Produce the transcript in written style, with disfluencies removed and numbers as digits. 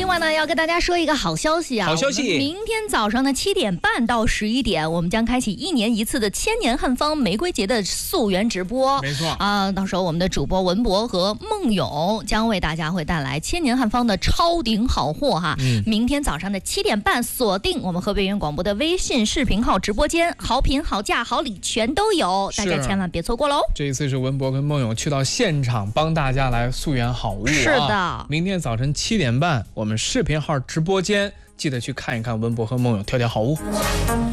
另外呢，要跟大家说一个好消息啊！ 好消息！ 明天早上的7点半到11点，我们将开启1年1次的千年汉方玫瑰节的溯源直播。 没错啊，到时候我们的主播文博和孟勇将为大家会带来千年汉方的超顶好货哈。明天早上的7点半，锁定我们河北园广播的微信视频号直播间，好品、好价、好礼全都有，大家千万别错过喽！ 这一次是文博跟孟勇去到现场帮大家来溯源好物。 是的， 明天早晨7点半，我们视频号直播间记得去看一看文博和孟勇挑挑好物。